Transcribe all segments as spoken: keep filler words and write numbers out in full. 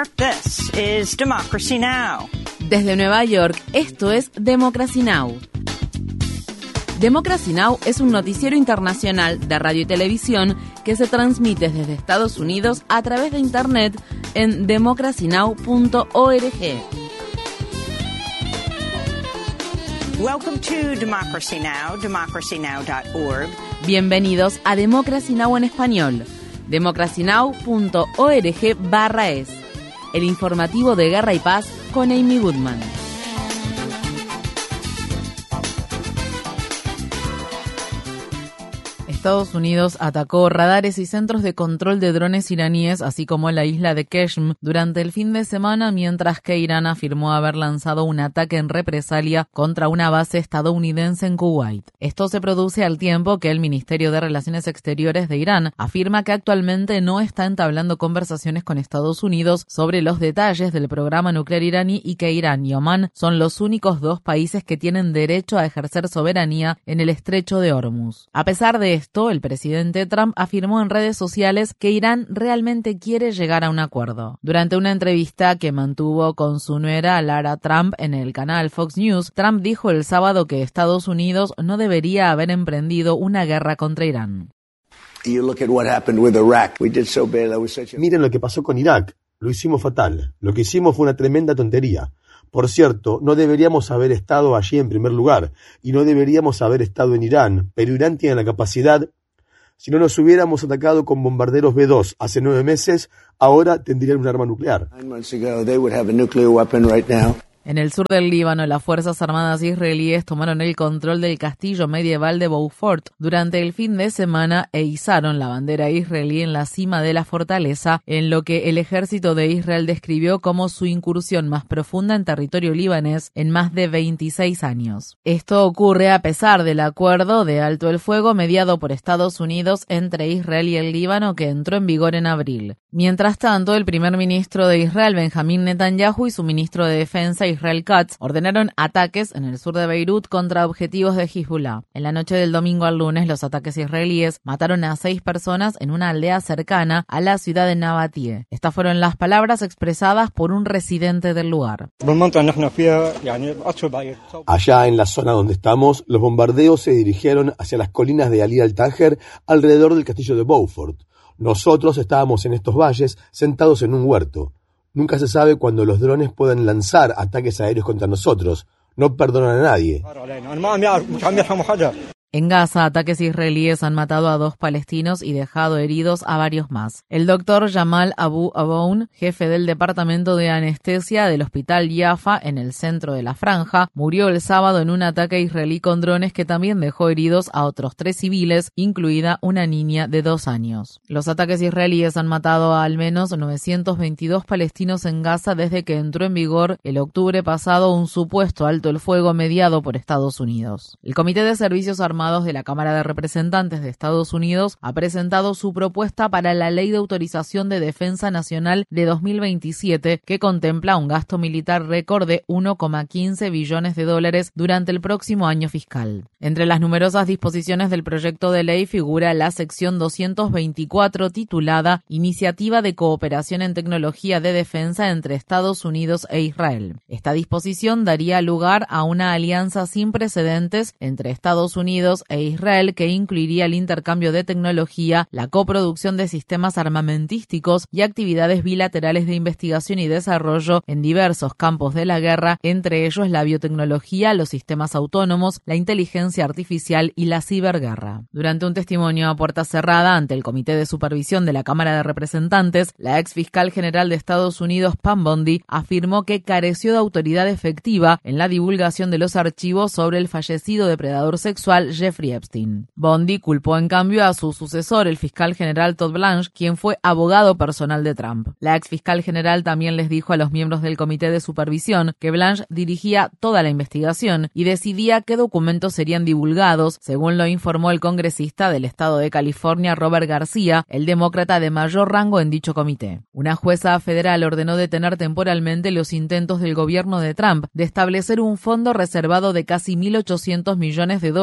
York, this is Democracy Now! Desde Nueva York, esto es Democracy Now! Democracy Now! Es un noticiero internacional de radio y televisión que se transmite desde Estados Unidos a través de Internet en democracy now punto org. Welcome to Democracy Now!, democracy now dot org. Bienvenidos a Democracy Now! En español, democracy now punto org barra es, el informativo de Guerra y Paz con Amy Goodman. Estados Unidos atacó radares y centros de control de drones iraníes, así como la isla de Qeshm, durante el fin de semana, mientras que Irán afirmó haber lanzado un ataque en represalia contra una base estadounidense en Kuwait. Esto se produce al tiempo que el Ministerio de Relaciones Exteriores de Irán afirma que actualmente no está entablando conversaciones con Estados Unidos sobre los detalles del programa nuclear iraní y que Irán y Omán son los únicos dos países que tienen derecho a ejercer soberanía en el estrecho de Hormuz. A pesar de esto, el presidente Trump afirmó en redes sociales que Irán realmente quiere llegar a un acuerdo. Durante una entrevista que mantuvo con su nuera Lara Trump en el canal Fox News, Trump dijo el sábado que Estados Unidos no debería haber emprendido una guerra contra Irán. Miren lo que pasó con Irak. Lo hicimos fatal. Lo que hicimos fue una tremenda tontería. Por cierto, no deberíamos haber estado allí en primer lugar, y no deberíamos haber estado en Irán, pero Irán tiene la capacidad. Si no nos hubiéramos atacado con bombarderos B dos hace nueve meses, ahora tendrían un arma nuclear. En el sur del Líbano, las Fuerzas Armadas israelíes tomaron el control del castillo medieval de Beaufort durante el fin de semana e izaron la bandera israelí en la cima de la fortaleza, en lo que el ejército de Israel describió como su incursión más profunda en territorio libanés en más de veintiséis años. Esto ocurre a pesar del acuerdo de alto el fuego mediado por Estados Unidos entre Israel y el Líbano que entró en vigor en abril. Mientras tanto, el primer ministro de Israel, Benjamín Netanyahu, y su ministro de Defensa, Israel Katz, ordenaron ataques en el sur de Beirut contra objetivos de Hezbollah. En la noche del domingo al lunes, los ataques israelíes mataron a seis personas en una aldea cercana a la ciudad de Nabatie. Estas fueron las palabras expresadas por un residente del lugar. Allá en la zona donde estamos, los bombardeos se dirigieron hacia las colinas de Ali al-Tajer alrededor del castillo de Beaufort. Nosotros estábamos en estos valles sentados en un huerto. Nunca se sabe cuándo los drones pueden lanzar ataques aéreos contra nosotros. No perdonan a nadie. En Gaza, ataques israelíes han matado a dos palestinos y dejado heridos a varios más. El doctor Jamal Abu Aboun, jefe del departamento de anestesia del hospital Yafa en el centro de la franja, murió el sábado en un ataque israelí con drones que también dejó heridos a otros tres civiles, incluida una niña de dos años. Los ataques israelíes han matado a al menos novecientos veintidós palestinos en Gaza desde que entró en vigor el octubre pasado un supuesto alto el fuego mediado por Estados Unidos. El Comité de Servicios Armados de la Cámara de Representantes de Estados Unidos ha presentado su propuesta para la Ley de Autorización de Defensa Nacional de dos mil veintisiete, que contempla un gasto militar récord de uno coma quince billones de dólares durante el próximo año fiscal. Entre las numerosas disposiciones del proyecto de ley figura la sección doscientos veinticuatro titulada Iniciativa de Cooperación en Tecnología de Defensa entre Estados Unidos e Israel. Esta disposición daría lugar a una alianza sin precedentes entre Estados Unidos e Israel que incluiría el intercambio de tecnología, la coproducción de sistemas armamentísticos y actividades bilaterales de investigación y desarrollo en diversos campos de la guerra, entre ellos la biotecnología, los sistemas autónomos, la inteligencia artificial y la ciberguerra. Durante un testimonio a puerta cerrada ante el Comité de Supervisión de la Cámara de Representantes, la ex fiscal general de Estados Unidos, Pam Bondi, afirmó que careció de autoridad efectiva en la divulgación de los archivos sobre el fallecido depredador sexual Jeffrey Epstein. Bondi culpó en cambio a su sucesor, el fiscal general Todd Blanche, quien fue abogado personal de Trump. La ex fiscal general también les dijo a los miembros del comité de supervisión que Blanche dirigía toda la investigación y decidía qué documentos serían divulgados, según lo informó el congresista del estado de California, Robert García, el demócrata de mayor rango en dicho comité. Una jueza federal ordenó detener temporalmente los intentos del gobierno de Trump de establecer un fondo reservado de casi mil ochocientos millones de dólares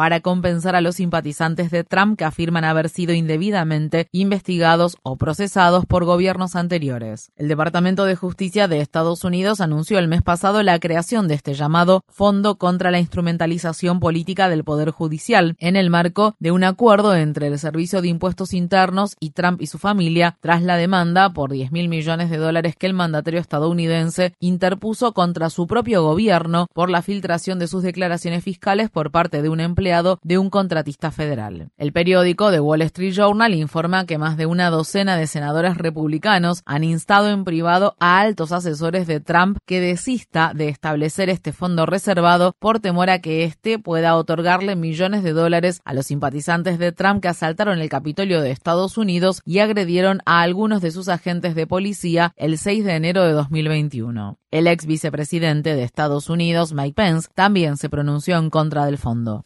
para compensar a los simpatizantes de Trump que afirman haber sido indebidamente investigados o procesados por gobiernos anteriores. El Departamento de Justicia de Estados Unidos anunció el mes pasado la creación de este llamado Fondo contra la Instrumentalización Política del Poder Judicial, en el marco de un acuerdo entre el Servicio de Impuestos Internos y Trump y su familia tras la demanda por diez mil millones de dólares que el mandatario estadounidense interpuso contra su propio gobierno por la filtración de sus declaraciones fiscales por parte de un empleado de un contratista federal. El periódico The Wall Street Journal informa que más de una docena de senadores republicanos han instado en privado a altos asesores de Trump que desista de establecer este fondo reservado por temor a que éste pueda otorgarle millones de dólares a los simpatizantes de Trump que asaltaron el Capitolio de Estados Unidos y agredieron a algunos de sus agentes de policía el seis de enero de dos mil veintiuno. El ex vicepresidente de Estados Unidos, Mike Pence, también se pronunció en contra del fondo.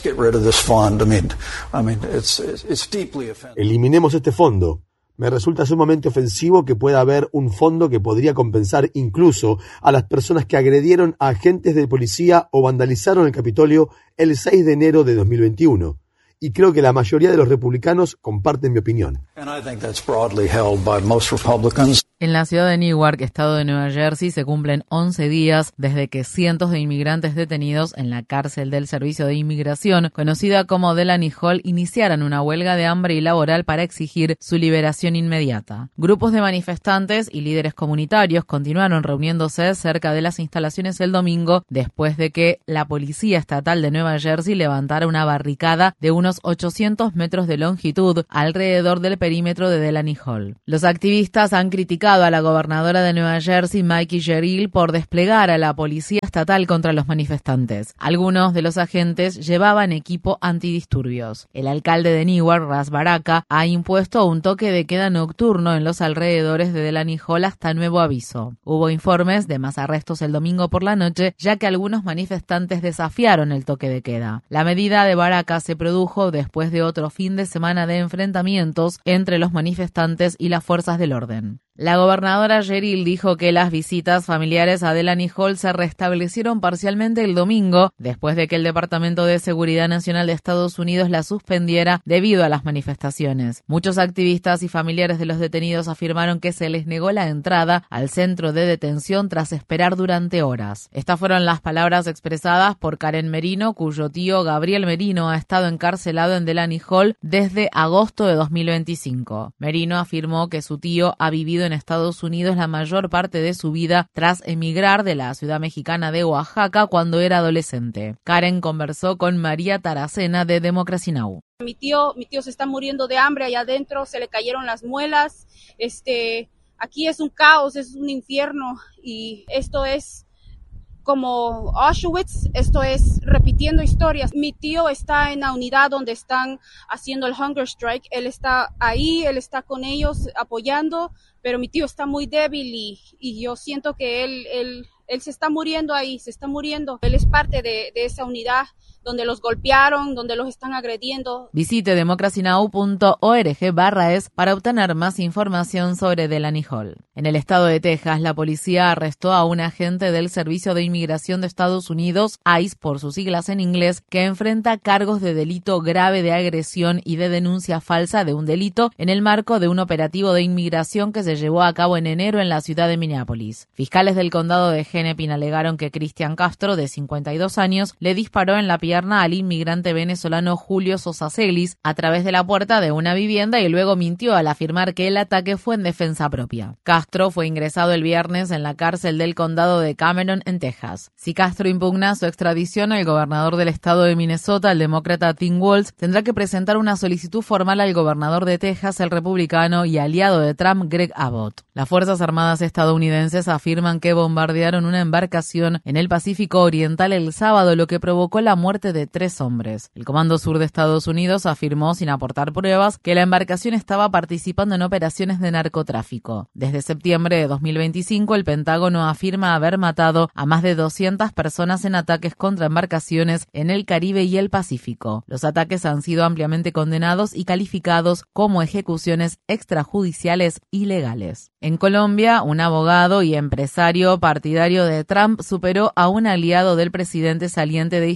Eliminemos este fondo. Me resulta sumamente ofensivo que pueda haber un fondo que podría compensar incluso a las personas que agredieron a agentes de policía o vandalizaron el Capitolio el seis de enero de dos mil veintiuno. Y creo que la mayoría de los republicanos comparten mi opinión. En la ciudad de Newark, estado de Nueva Jersey, se cumplen once días desde que cientos de inmigrantes detenidos en la cárcel del Servicio de Inmigración, conocida como Delaney Hall, iniciaran una huelga de hambre y laboral para exigir su liberación inmediata. Grupos de manifestantes y líderes comunitarios continuaron reuniéndose cerca de las instalaciones el domingo después de que la Policía Estatal de Nueva Jersey levantara una barricada de unos ochocientos metros de longitud alrededor del perímetro de Delaney Hall. Los activistas han criticado a la gobernadora de Nueva Jersey, Mikie Sherrill, por desplegar a la policía estatal contra los manifestantes. Algunos de los agentes llevaban equipo antidisturbios. El alcalde de Newark, Ras Baraka, ha impuesto un toque de queda nocturno en los alrededores de Delaney Hall hasta nuevo aviso. Hubo informes de más arrestos el domingo por la noche, ya que algunos manifestantes desafiaron el toque de queda. La medida de Baraka se produjo después de otro fin de semana de enfrentamientos entre los manifestantes y las fuerzas del orden. La gobernadora Sherrill dijo que las visitas familiares a Delaney Hall se restablecieron parcialmente el domingo, después de que el Departamento de Seguridad Nacional de Estados Unidos la suspendiera debido a las manifestaciones. Muchos activistas y familiares de los detenidos afirmaron que se les negó la entrada al centro de detención tras esperar durante horas. Estas fueron las palabras expresadas por Karen Merino, cuyo tío Gabriel Merino ha estado encarcelado en Delaney Hall desde agosto de dos mil veinticinco. Merino afirmó que su tío ha vivido en Estados Unidos la mayor parte de su vida tras emigrar de la ciudad mexicana de Oaxaca cuando era adolescente. Karen conversó con María Taracena de Democracy Now! Mi tío, mi tío se está muriendo de hambre allá adentro, se le cayeron las muelas, este, aquí es un caos, es un infierno y esto es como Auschwitz, esto es repitiendo historias. Mi tío está en la unidad donde están haciendo el hunger strike, él está ahí, él está con ellos apoyando, pero mi tío está muy débil y, y yo siento que él, él, él se está muriendo ahí, se está muriendo. Él es parte de, de esa unidad donde los golpearon, donde los están agrediendo. Visite democracynow punto org barra es para obtener más información sobre Delaney Hall. En el estado de Texas, la policía arrestó a un agente del Servicio de Inmigración de Estados Unidos, ICE por sus siglas en inglés, que enfrenta cargos de delito grave de agresión y de denuncia falsa de un delito en el marco de un operativo de inmigración que se llevó a cabo en enero en la ciudad de Minneapolis. Fiscales del condado de Hennepin alegaron que Cristian Castro, de cincuenta y dos años, le disparó en la pierna al inmigrante venezolano Julio Sosa Celis a través de la puerta de una vivienda y luego mintió al afirmar que el ataque fue en defensa propia. Castro fue ingresado el viernes en la cárcel del condado de Cameron, en Texas. Si Castro impugna su extradición, el gobernador del estado de Minnesota, el demócrata Tim Walz, tendrá que presentar una solicitud formal al gobernador de Texas, el republicano y aliado de Trump, Greg Abbott. Las Fuerzas Armadas estadounidenses afirman que bombardearon una embarcación en el Pacífico Oriental el sábado, lo que provocó la muerte de tres hombres. El Comando Sur de Estados Unidos afirmó, sin aportar pruebas, que la embarcación estaba participando en operaciones de narcotráfico. Desde septiembre de dos mil veinticinco, el Pentágono afirma haber matado a más de doscientas personas en ataques contra embarcaciones en el Caribe y el Pacífico. Los ataques han sido ampliamente condenados y calificados como ejecuciones extrajudiciales ilegales. En Colombia, un abogado y empresario partidario de Trump superó a un aliado del presidente saliente de izquierda,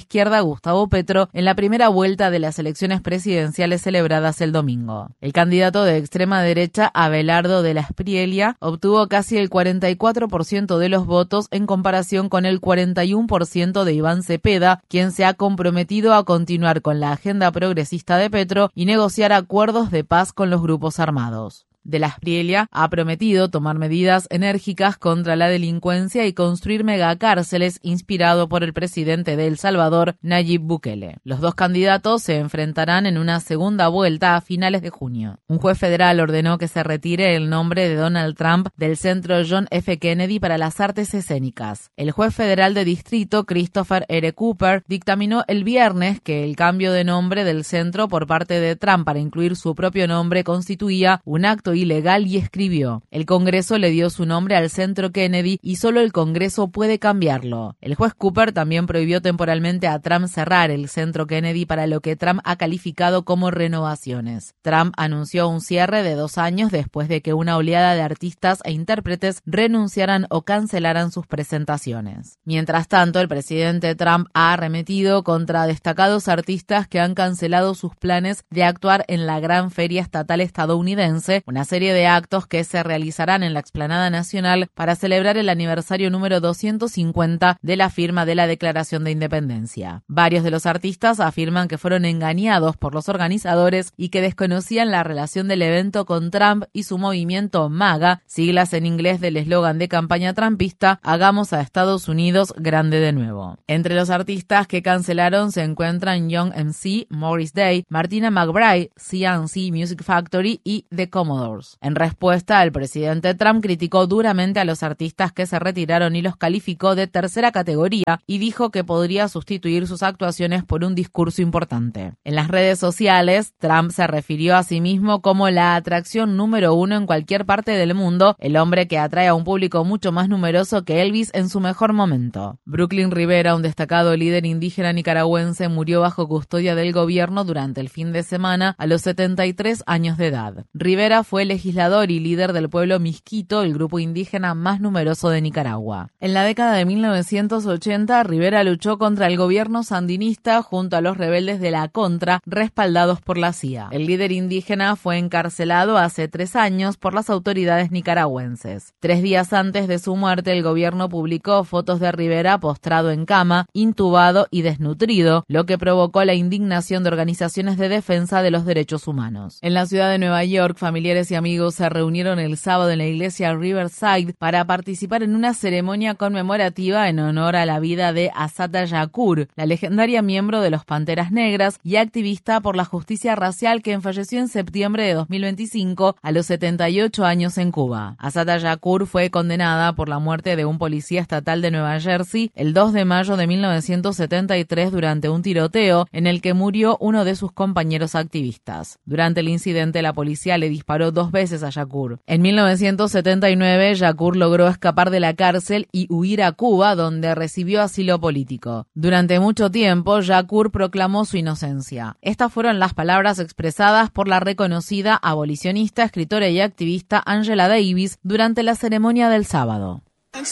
Gustavo Petro en la primera vuelta de las elecciones presidenciales celebradas el domingo. El candidato de extrema derecha, Abelardo de la Espriella, obtuvo casi el cuarenta y cuatro por ciento de los votos en comparación con el cuarenta y uno por ciento de Iván Cepeda, quien se ha comprometido a continuar con la agenda progresista de Petro y negociar acuerdos de paz con los grupos armados. De la Espriella ha prometido tomar medidas enérgicas contra la delincuencia y construir megacárceles inspirado por el presidente de El Salvador, Nayib Bukele. Los dos candidatos se enfrentarán en una segunda vuelta a finales de junio. Un juez federal ordenó que se retire el nombre de Donald Trump del Centro John F. Kennedy para las Artes Escénicas. El juez federal de distrito, Christopher R. Cooper, dictaminó el viernes que el cambio de nombre del centro por parte de Trump para incluir su propio nombre constituía un acto ilegal y escribió: el Congreso le dio su nombre al Centro Kennedy y solo el Congreso puede cambiarlo. El juez Cooper también prohibió temporalmente a Trump cerrar el Centro Kennedy para lo que Trump ha calificado como renovaciones. Trump anunció un cierre de dos años después de que una oleada de artistas e intérpretes renunciaran o cancelaran sus presentaciones. Mientras tanto, el presidente Trump ha arremetido contra destacados artistas que han cancelado sus planes de actuar en la gran feria estatal estadounidense, una serie de actos que se realizarán en la Explanada Nacional para celebrar el aniversario número doscientos cincuenta de la firma de la Declaración de Independencia. Varios de los artistas afirman que fueron engañados por los organizadores y que desconocían la relación del evento con Trump y su movimiento MAGA, siglas en inglés del eslogan de campaña trumpista: hagamos a Estados Unidos grande de nuevo. Entre los artistas que cancelaron se encuentran Young M C, Morris Day, Martina McBride, C and C Music Factory y The Commodores. En respuesta, el presidente Trump criticó duramente a los artistas que se retiraron y los calificó de tercera categoría y dijo que podría sustituir sus actuaciones por un discurso importante. En las redes sociales, Trump se refirió a sí mismo como la atracción número uno en cualquier parte del mundo, el hombre que atrae a un público mucho más numeroso que Elvis en su mejor momento. Brooklyn Rivera, un destacado líder indígena nicaragüense, murió bajo custodia del gobierno durante el fin de semana a los setenta y tres años de edad. Rivera fue legislador y líder del pueblo Misquito, el grupo indígena más numeroso de Nicaragua. En la década de mil novecientos ochenta, Rivera luchó contra el gobierno sandinista junto a los rebeldes de la Contra, respaldados por la C I A. El líder indígena fue encarcelado hace tres años por las autoridades nicaragüenses. Tres días antes de su muerte, el gobierno publicó fotos de Rivera postrado en cama, intubado y desnutrido, lo que provocó la indignación de organizaciones de defensa de los derechos humanos. En la ciudad de Nueva York, familiares y amigos se reunieron el sábado en la iglesia Riverside para participar en una ceremonia conmemorativa en honor a la vida de Assata Shakur, la legendaria miembro de los Panteras Negras y activista por la justicia racial que falleció en septiembre de dos mil veinticinco a los setenta y ocho años en Cuba. Assata Shakur fue condenada por la muerte de un policía estatal de Nueva Jersey el dos de mayo de mil novecientos setenta y tres durante un tiroteo en el que murió uno de sus compañeros activistas. Durante el incidente, la policía le disparó dos veces a Shakur. En mil novecientos setenta y nueve, Shakur logró escapar de la cárcel y huir a Cuba, donde recibió asilo político. Durante mucho tiempo, Shakur proclamó su inocencia. Estas fueron las palabras expresadas por la reconocida abolicionista, escritora y activista Angela Davis durante la ceremonia del sábado.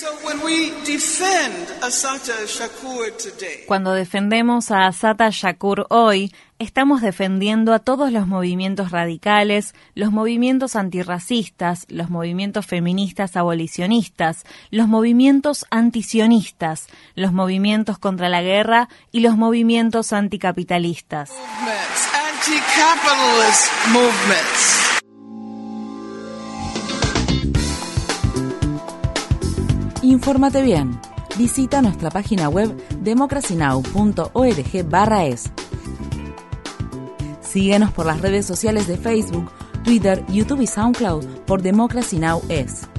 Cuando defendemos a Assata Shakur hoy, estamos defendiendo a todos los movimientos radicales, los movimientos antirracistas, los movimientos feministas abolicionistas, los movimientos antisionistas, los movimientos contra la guerra y los movimientos anticapitalistas. Anti-capitalist movements. Infórmate bien. Visita nuestra página web democracy now punto org barra es. Síguenos por las redes sociales de Facebook, Twitter, YouTube y SoundCloud por Democracy Now! Es.